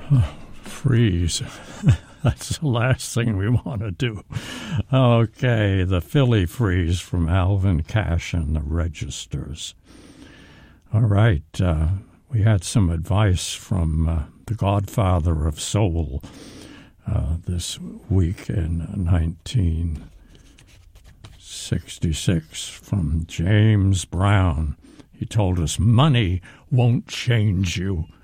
Freeze. That's the last thing we want to do. Okay, the Philly Freeze from Alvin Cash and the Registers. All right, we had some advice from the Godfather of Soul this week in 1966 from James Brown. He told us, money won't change you.